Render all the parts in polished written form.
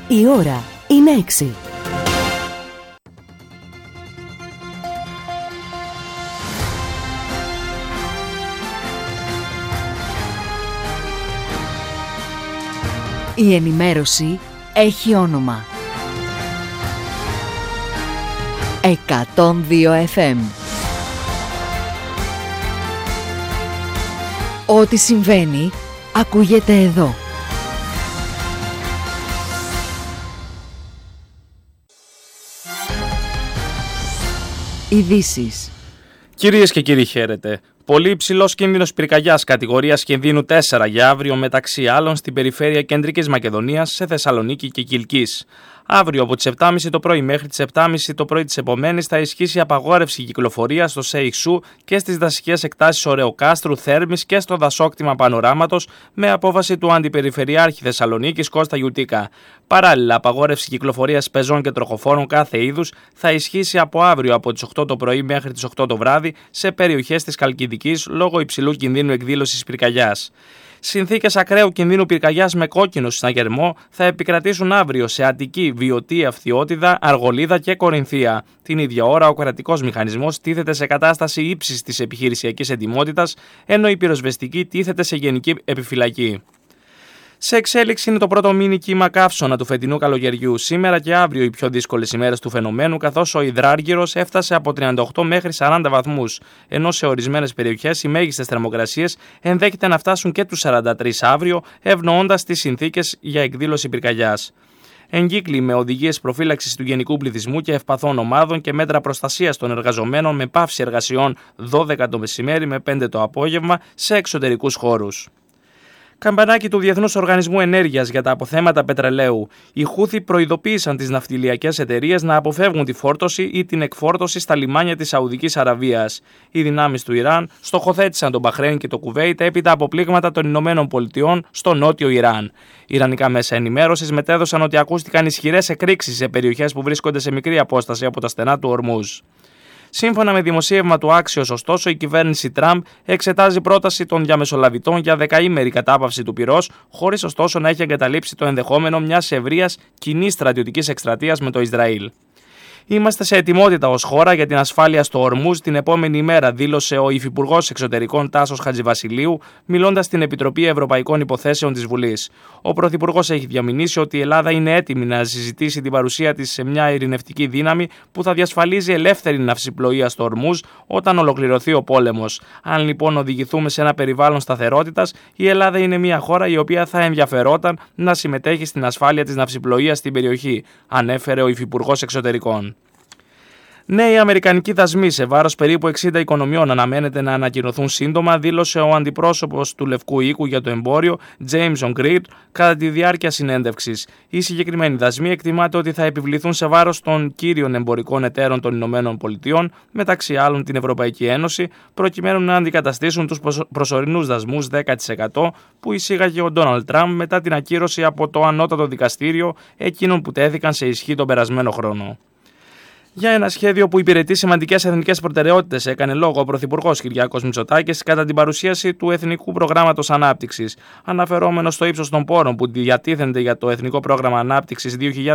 Η ώρα είναι 6. Η ενημέρωση έχει όνομα. 102 FM. Ό,τι συμβαίνει, ακούγεται εδώ. Ειδήσεις. Κυρίες και κύριοι, χαίρετε. Πολύ υψηλός κίνδυνος πυρκαγιάς κατηγορίας κινδύνου 4 για αύριο, μεταξύ άλλων στην περιφέρεια Κεντρικής Μακεδονίας, σε Θεσσαλονίκη και Κιλκής. Αύριο από τις 7.30 το πρωί μέχρι τις 7.30 το πρωί της επομένης θα ισχύσει απαγόρευση κυκλοφορίας στο ΣΕΙΧΣΟΥ και στις δασικές εκτάσεις Ωρεοκάστρου, Θέρμης και στο δασόκτημα Πανοράματος, με απόφαση του Αντιπεριφερειάρχη Θεσσαλονίκης Κώστα Γιουτίκα. Παράλληλα, απαγόρευση κυκλοφορίας πεζών και τροχοφόρων κάθε είδους θα ισχύσει από αύριο από τις 8 το πρωί μέχρι τις 8 το βράδυ σε περιοχές της Χαλκιδικής λόγω υψηλού κινδύνου εκδήλωσης πυρκαγιάς. Συνθήκες ακραίου κινδύνου πυρκαγιάς με κόκκινο συναγερμό θα επικρατήσουν αύριο σε Αττική, Βιωτή, Αυθιώτιδα, Αργολίδα και Κορινθία. Την ίδια ώρα, ο κρατικός μηχανισμός τίθεται σε κατάσταση ύψης της επιχειρησιακής ετοιμότητας, ενώ η πυροσβεστική τίθεται σε γενική επιφυλακή. Σε εξέλιξη είναι το πρώτο μίνι κύμα καύσωνα του φετινού καλοκαιριού. Σήμερα και αύριο οι πιο δύσκολες ημέρες του φαινομένου, καθώς ο υδράργυρος έφτασε από 38 μέχρι 40 βαθμούς, ενώ σε ορισμένες περιοχές οι μέγιστες θερμοκρασίες ενδέχεται να φτάσουν και τους 43 αύριο, ευνοώντας τις συνθήκες για εκδήλωση πυρκαγιάς. Εγκύκλοι με οδηγίες προφύλαξης του γενικού πληθυσμού και ευπαθών ομάδων και μέτρα προστασίας των εργαζομένων με πάυση εργασιών 12 το μεσημέρι με 5 το απόγευμα σε εξωτερικούς χώρους. Καμπανάκι του Διεθνούς Οργανισμού Ενέργειας για τα αποθέματα πετρελαίου. Οι Χούθι προειδοποίησαν τις ναυτιλιακές εταιρείες να αποφεύγουν τη φόρτωση ή την εκφόρτωση στα λιμάνια της Σαουδικής Αραβίας. Οι δυνάμεις του Ιράν στοχοθέτησαν τον Μπαχρέιν και το Κουβέιτ έπειτα από πλήγματα των Ηνωμένων Πολιτειών στο νότιο Ιράν. Ιρανικά μέσα ενημέρωσης μετέδωσαν ότι ακούστηκαν ισχυρές εκρήξεις σε περιοχές που βρίσκονται σε μικρή απόσταση από τα στενά του Ορμούζ. Σύμφωνα με δημοσίευμα του Axios, ωστόσο, η κυβέρνηση Τραμπ εξετάζει πρόταση των διαμεσολαβητών για δεκαήμερη κατάπαυση του πυρός, χωρίς ωστόσο να έχει εγκαταλείψει το ενδεχόμενο μιας ευρείας κοινής στρατιωτικής εκστρατείας με το Ισραήλ. Είμαστε σε ετοιμότητα ως χώρα για την ασφάλεια στο Ορμούζ την επόμενη ημέρα, δήλωσε ο Υφυπουργός Εξωτερικών Τάσος Χατζηβασιλείου, μιλώντας στην Επιτροπή Ευρωπαϊκών Υποθέσεων της Βουλής. Ο Πρωθυπουργός έχει διαμηνήσει ότι η Ελλάδα είναι έτοιμη να συζητήσει την παρουσία της σε μια ειρηνευτική δύναμη που θα διασφαλίζει ελεύθερη ναυσιπλοεία στο Ορμούζ όταν ολοκληρωθεί ο πόλεμος. Αν λοιπόν οδηγηθούμε σε ένα περιβάλλον σταθερότητας, η Ελλάδα είναι μια χώρα η οποία θα ενδιαφερόταν να συμμετέχει στην ασφάλεια της ναυσιπλοείας στην περιοχή, ανέφερε ο Υφυπουργός Εξωτερικών. Νέοι αμερικανικοί δασμοί σε βάρος περίπου 60 οικονομιών αναμένεται να ανακοινωθούν σύντομα, δήλωσε ο αντιπρόσωπος του Λευκού Οίκου για το εμπόριο, Jameson Greer, κατά τη διάρκεια συνέντευξης. Οι συγκεκριμένοι δασμοί εκτιμάται ότι θα επιβληθούν σε βάρος των κύριων εμπορικών εταίρων των Ηνωμένων Πολιτειών, μεταξύ άλλων την Ευρωπαϊκή Ένωση, προκειμένου να αντικαταστήσουν τους προσωρινούς δασμούς 10% που εισήγαγε ο Ντόναλντ Τραμπ μετά την ακύρωση από το Ανώτατο Δικαστήριο εκείνων που τέθηκαν σε ισχύ τον περασμένο χρόνο. Για ένα σχέδιο που υπηρετεί σημαντικές εθνικές προτεραιότητες, έκανε λόγο ο Πρωθυπουργός Κυριάκος Μητσοτάκης κατά την παρουσίαση του Εθνικού Προγράμματος Ανάπτυξης. Αναφερόμενο στο ύψος των πόρων που διατίθενται για το Εθνικό Πρόγραμμα Ανάπτυξης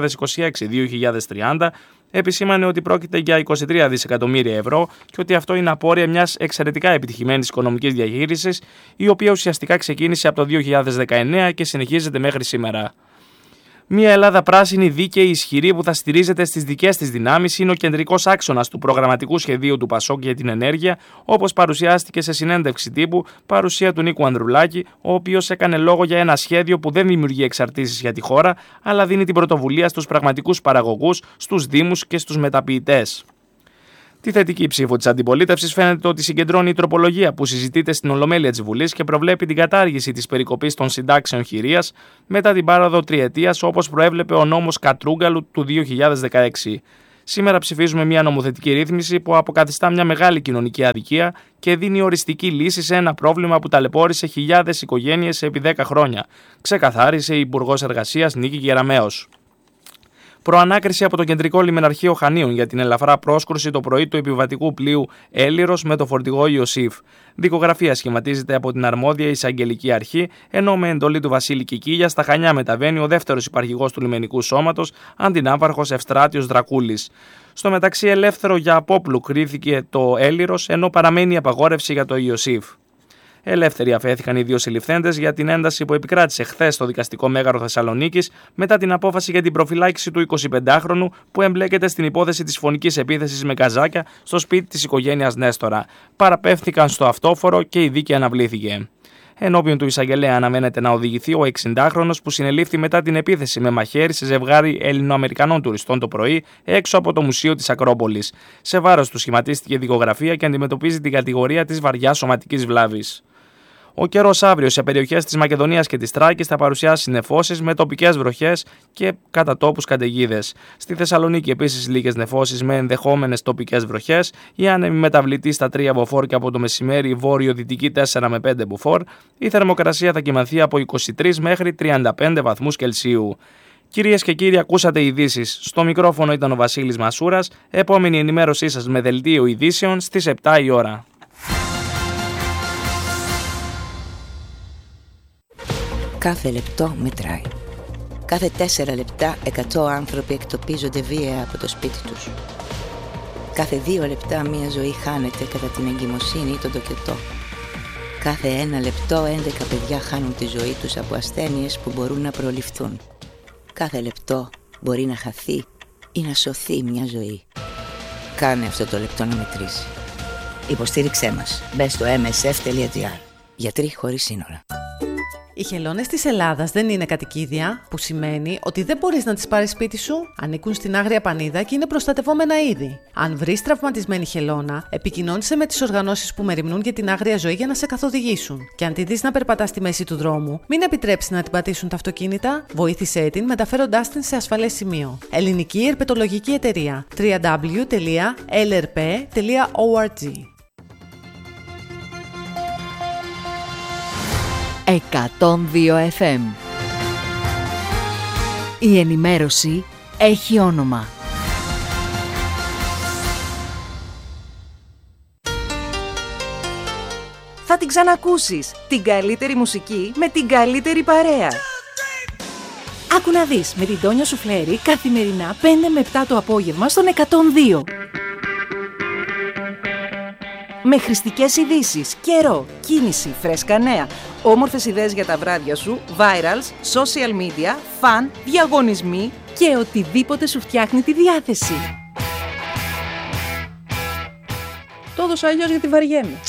2026-2030, επισήμανε ότι πρόκειται για 23 δισεκατομμύρια ευρώ και ότι αυτό είναι απόρρια μιας εξαιρετικά επιτυχημένης οικονομικής διαχείρισης, η οποία ουσιαστικά ξεκίνησε από το 2019 και συνεχίζεται μέχρι σήμερα. Μια Ελλάδα πράσινη, δίκαιη, ισχυρή που θα στηρίζεται στις δικές της δυνάμεις είναι ο κεντρικός άξονας του προγραμματικού σχεδίου του ΠΑΣΟΚ για την ενέργεια, όπως παρουσιάστηκε σε συνέντευξη τύπου παρουσία του Νίκου Ανδρουλάκη, ο οποίος έκανε λόγο για ένα σχέδιο που δεν δημιουργεί εξαρτήσεις για τη χώρα, αλλά δίνει την πρωτοβουλία στους πραγματικούς παραγωγούς, στους δήμους και στους μεταποιητές. Τη θετική ψήφο της αντιπολίτευσης φαίνεται ότι συγκεντρώνει η τροπολογία που συζητείται στην Ολομέλεια της Βουλής και προβλέπει την κατάργηση της περικοπής των συντάξεων χειρίας μετά την πάροδο τριετίας, όπως προέβλεπε ο νόμος Κατρούγκαλου του 2016. Σήμερα ψηφίζουμε μια νομοθετική ρύθμιση που αποκαθιστά μια μεγάλη κοινωνική αδικία και δίνει οριστική λύση σε ένα πρόβλημα που ταλαιπώρησε χιλιάδες οικογένειες επί 10 χρόνια, ξεκαθάρισε η Υπουργός Εργασίας Νίκη Γεραμέως. Προανάκριση από το Κεντρικό Λιμεναρχείο Χανίων για την ελαφρά πρόσκρουση το πρωί του επιβατικού πλοίου Έλυρος με το φορτηγό Ιωσήφ. Δικογραφία σχηματίζεται από την αρμόδια εισαγγελική αρχή, ενώ με εντολή του Βασίλη Κικίλια στα Χανιά μεταβαίνει ο δεύτερος υπαρχηγός του λιμενικού σώματος, αντινάβαρχος Ευστράτιος Δρακούλης. Στο μεταξύ, ελεύθερο για απόπλου κρίθηκε το Έλυρος, ενώ παραμένει η απαγόρευση για το Ιωσήφ. Ελεύθεροι αφέθηκαν οι δύο συλληφθέντες για την ένταση που επικράτησε χθες στο δικαστικό μέγαρο Θεσσαλονίκης μετά την απόφαση για την προφυλάκηση του 25χρονου που εμπλέκεται στην υπόθεση της φωνικής επίθεσης με καζάκια στο σπίτι της οικογένειας Νέστορα. Παραπέμφθηκαν στο αυτόφορο και η δίκη αναβλήθηκε. Ενώπιον του εισαγγελέα αναμένεται να οδηγηθεί ο 60χρονος που συνελήφθη μετά την επίθεση με μαχαίρι σε ζευγάρι Ελληνοαμερικανών τουριστών το πρωί έξω από το Μουσείο της Ακρόπολης. Σε βάρος του σχηματίστηκε δικογραφία και αντιμετωπίζει την κατηγορία της βαριάς σωματικής βλάβης. Ο καιρός αύριο σε περιοχές της Μακεδονίας και της Θράκης θα παρουσιάσει νεφώσεις με τοπικές βροχές και κατά τόπους καταιγίδες. Στη Θεσσαλονίκη επίσης λίγες νεφώσεις με ενδεχόμενες τοπικές βροχές. Η άνεμη μεταβλητή στα 3 μποφόρ και από το μεσημέρι βόρειο-δυτική 4 με 5 μποφόρ. Η θερμοκρασία θα κυμανθεί από 23 μέχρι 35 βαθμούς Κελσίου. Κυρίες και κύριοι, ακούσατε ειδήσεις. Στο μικρόφωνο ήταν ο Βασίλης Μασούρας. Επόμενη ενημέρωσή σας με δελτίο ειδήσεων στις 7 η ώρα. Κάθε λεπτό μετράει. Κάθε 4 λεπτά 100 άνθρωποι εκτοπίζονται βία από το σπίτι τους. Κάθε 2 λεπτά μία ζωή χάνεται κατά την εγκυμοσύνη ή τον τοκετό. Κάθε 1 λεπτό 11 παιδιά χάνουν τη ζωή τους από ασθένειες που μπορούν να προληφθούν. Κάθε λεπτό μπορεί να χαθεί ή να σωθεί μια ζωή. Κάνε αυτό το λεπτό να μετρήσει. Υποστήριξέ μας. Μπες στο msf.gr. Γιατροί χωρίς σύνορα. Οι χελώνες της Ελλάδας δεν είναι κατοικίδια, που σημαίνει ότι δεν μπορείς να τις πάρεις σπίτι σου, ανήκουν στην Άγρια Πανίδα και είναι προστατευόμενα είδη. Αν βρεις τραυματισμένη χελώνα, επικοινώνησε με τις οργανώσεις που μεριμνούν για την άγρια ζωή για να σε καθοδηγήσουν. Και αν τη δεις να περπατά στη μέση του δρόμου, μην επιτρέψεις να την πατήσουν τα αυτοκίνητα, βοήθησέ την μεταφέροντάς την σε ασφαλές σημείο. Ελληνική Ερπετολογική Εταιρεία. www.lrp.org 102 FM. Η ενημέρωση έχει όνομα. Θα την ξανακούσεις. Την καλύτερη μουσική με την καλύτερη παρέα. Άκου να δεις με την Τόνια Σουφλέρη καθημερινά 5 με 7 το απόγευμα στον 102. Με χρηστικές ειδήσεις, καιρό, κίνηση, φρέσκα νέα, όμορφες ιδέες για τα βράδια σου, virals, social media, φαν, διαγωνισμοί και οτιδήποτε σου φτιάχνει τη διάθεση. Το έδωσα αλλιώς γιατί βαριέμαι.